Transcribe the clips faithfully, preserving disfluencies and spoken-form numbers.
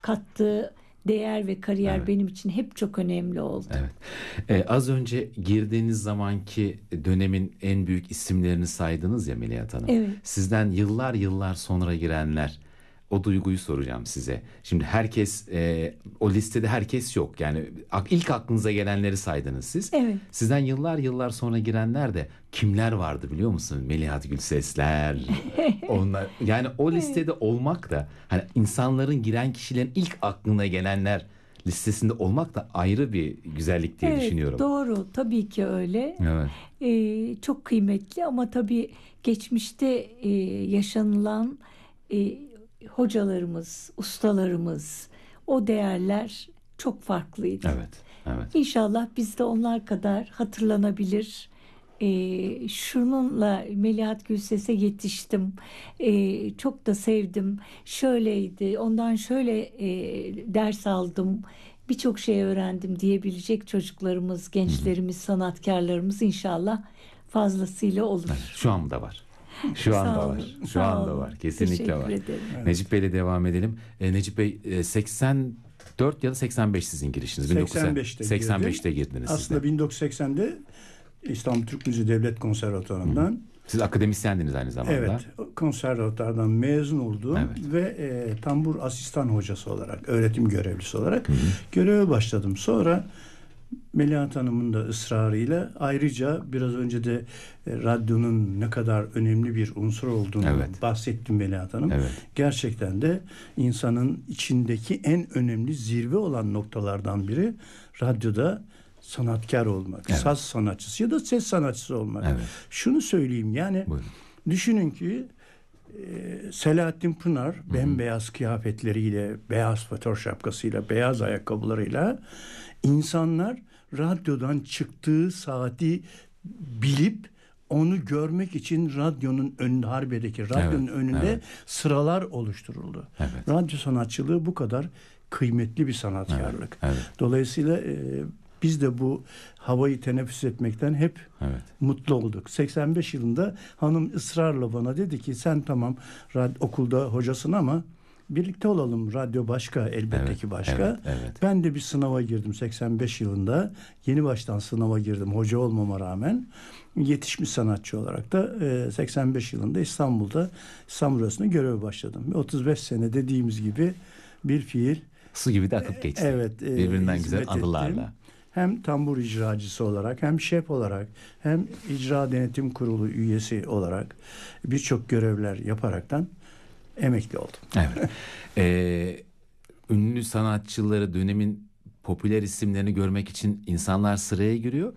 kattığı değer ve kariyer Evet. benim için hep çok önemli oldu. Evet. Ee, az önce girdiğiniz zamanki dönemin en büyük isimlerini saydınız ya Melahat Hanım. Evet. Sizden yıllar yıllar sonra girenler, o duyguyu soracağım size. Şimdi herkes e, o listede herkes yok. Yani ak- ilk aklınıza gelenleri saydınız siz. Evet. Sizden yıllar yıllar sonra girenler de kimler vardı biliyor musun? Melihat Gülsesler. Onlar yani o listede olmak da hani insanların giren kişilerin ilk aklına gelenler listesinde olmak da ayrı bir güzellik diye Evet, düşünüyorum. doğru. Tabii ki öyle. Evet. Ee, çok kıymetli ama tabii geçmişte e, yaşanılan e, hocalarımız, ustalarımız, o değerler çok farklıydı. Evet. Evet. İnşallah biz de onlar kadar hatırlanabilir. Ee, şununla Melihat Gülses'e yetiştim. Ee, çok da sevdim. Şöyleydi, ondan şöyle e, ders aldım. Birçok şey öğrendim diyebilecek çocuklarımız, gençlerimiz, sanatkarlarımız inşallah fazlasıyla olur. Evet, şu anda var. Şu Sağ anda olun, var. Şu sağ anda olun. var. Kesinlikle Teşekkür var. ederim. Evet. Necip Bey'le devam edelim. E, Necip Bey e, seksen dört ya da seksen beş sizin girişiniz. seksen beşte seksen beşte girdim. girdiniz Aslında siz de. bin dokuz yüz seksende İstanbul Türk Müziği Devlet Konservatuvarı'ndan, Siz akademisyendiniz aynı zamanda. evet, konservatuvardan mezun oldum Evet. ve e, tambur asistan hocası olarak, öğretim görevlisi olarak göreve başladım. Sonra Melahat Hanım'ın da ısrarıyla, ayrıca biraz önce de e, radyonun ne kadar önemli bir unsur olduğunu Evet. bahsettim Melahat Hanım. Evet. Gerçekten de insanın içindeki en önemli zirve olan noktalardan biri radyoda sanatkar olmak, Evet. saz sanatçısı ya da ses sanatçısı olmak. Evet. Şunu söyleyeyim, yani Buyurun. düşünün ki e, Selahattin Pınar bembeyaz kıyafetleriyle, beyaz fatör şapkasıyla, beyaz ayakkabılarıyla, insanlar radyodan çıktığı saati bilip onu görmek için radyonun önünde, Harbiye'deki radyonun Evet, önünde evet. sıralar oluşturuldu. Evet. Radyo sanatçılığı bu kadar kıymetli bir sanatkarlık. Evet, evet. Dolayısıyla e, biz de bu havayı teneffüs etmekten hep Evet. mutlu olduk. seksen beş yılında hanım ısrarla bana dedi ki, sen tamam rad- okulda hocasın ama birlikte olalım. Radyo başka, elbette Evet, ki başka. evet, evet. Ben de bir sınava girdim seksen beş yılında. Yeni baştan sınava girdim hoca olmama rağmen. Yetişmiş sanatçı olarak da e, seksen beş yılında İstanbul'da İstanbul Radyosu'na göreve başladım. Ve otuz beş sene dediğimiz gibi bir fiil. Su gibi de akıp geçti. Evet. e, Birbirinden hizmet güzel anılarla. ettim. Hem tambur icracısı olarak, hem şef olarak, hem icra denetim kurulu üyesi olarak birçok görevler yaparaktan emekli oldum. Evet. Ee, ünlü sanatçıları, dönemin popüler isimlerini görmek için insanlar sıraya giriyor.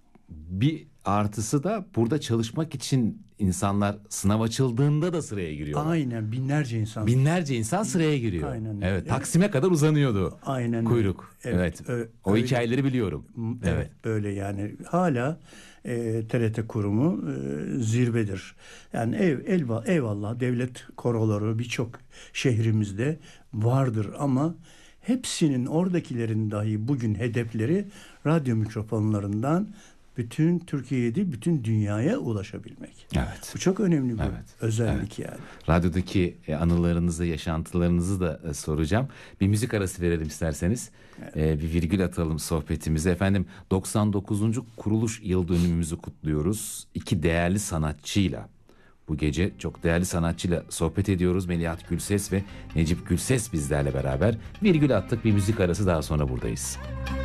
Bir artısı da burada çalışmak için insanlar sınav açıldığında da sıraya giriyorlar. Aynen, binlerce insan. Binlerce insan sıraya giriyor. Aynen. Evet, Taksim'e kadar uzanıyordu. Aynen. Kuyruk. Evet. Evet. Ö- o öyle. hikayeleri biliyorum. Evet, Evet. böyle yani hala e, T R T kurumu e, zirvedir. Yani ev, elva, eyvallah devlet koroları birçok şehrimizde vardır ama hepsinin, oradakilerin dahi bugün hedefleri radyo mikrofonlarından bütün Türkiye'ye değil, bütün dünyaya ulaşabilmek. Evet. Bu çok önemli bir Evet, özellik yani. Radyodaki e, anılarınızı, yaşantılarınızı da e, soracağım. Bir müzik arası verelim isterseniz. E, bir virgül atalım sohbetimize. Efendim, doksan dokuzuncu kuruluş yıl dönümümüzü kutluyoruz. İki değerli sanatçıyla. Bu gece çok değerli sanatçıyla sohbet ediyoruz. Melihat Gülses ve Necip Gülses bizlerle beraber. Virgül attık, bir müzik arası, daha sonra buradayız.